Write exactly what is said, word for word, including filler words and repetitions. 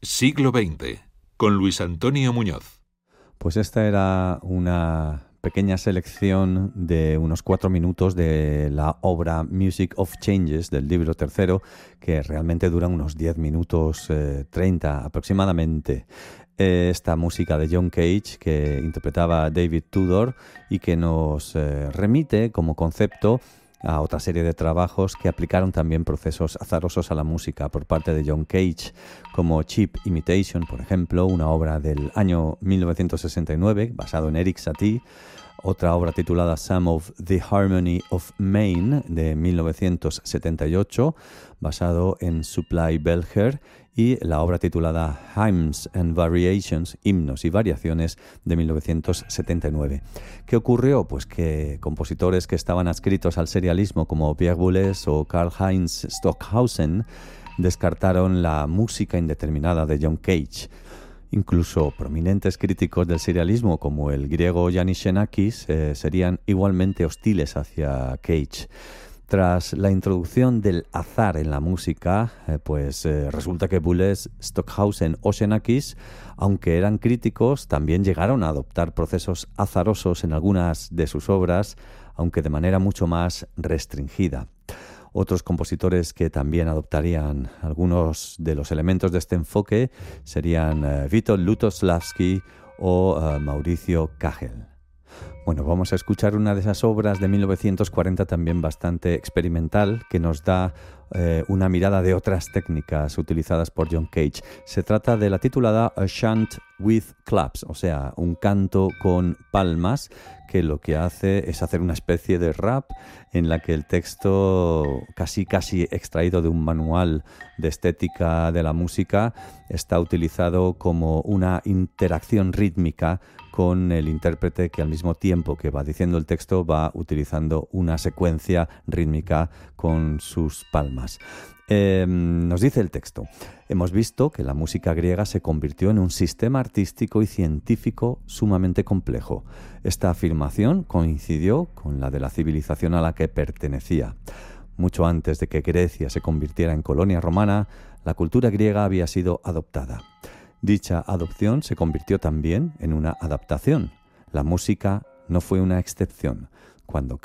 Siglo veinte, con Luis Antonio Muñoz. Pues esta era una pequeña selección de unos cuatro minutos de la obra Music of Changes del libro tercero, que realmente duran unos diez minutos eh, treinta aproximadamente. Esta música de John Cage que interpretaba David Tudor y que nos eh, remite como concepto a otra serie de trabajos que aplicaron también procesos azarosos a la música por parte de John Cage, como Cheap Imitation, por ejemplo, una obra del año mil novecientos sesenta y nueve basado en Erik Satie, otra obra titulada Some of the Harmony of Maine de mil novecientos setenta y ocho, basado en Supply Belcher, y la obra titulada Hymns and Variations, Himnos y Variaciones, de mil novecientos setenta y nueve. ¿Qué ocurrió? Pues que compositores que estaban adscritos al serialismo como Pierre Boulez o Karl-Heinz Stockhausen descartaron la música indeterminada de John Cage. Incluso prominentes críticos del serialismo como el griego Yannis Xenakis eh, serían igualmente hostiles hacia Cage. Tras la introducción del azar en la música, eh, pues eh, resulta que Boulez, Stockhausen o Xenakis, aunque eran críticos, también llegaron a adoptar procesos azarosos en algunas de sus obras, aunque de manera mucho más restringida. Otros compositores que también adoptarían algunos de los elementos de este enfoque serían uh, Witold Lutosławski o uh, Mauricio Kagel. Bueno, vamos a escuchar una de esas obras de mil novecientos cuarenta también bastante experimental que nos da eh, una mirada de otras técnicas utilizadas por John Cage. Se trata de la titulada A Chant with Claps, o sea, un canto con palmas, que lo que hace es hacer una especie de rap en la que el texto, casi casi extraído de un manual de estética de la música, está utilizado como una interacción rítmica con el intérprete, que al mismo tiempo que va diciendo el texto va utilizando una secuencia rítmica con sus palmas. Eh, nos dice el texto: hemos visto que la música griega se convirtió en un sistema artístico y científico sumamente complejo. Esta afirmación coincidió con la de la civilización a la que pertenecía. Mucho antes de que Grecia se convirtiera en colonia romana, la cultura griega había sido adoptada. Dicha adopción se convirtió también en una adaptación. La música no fue una excepción. Cuando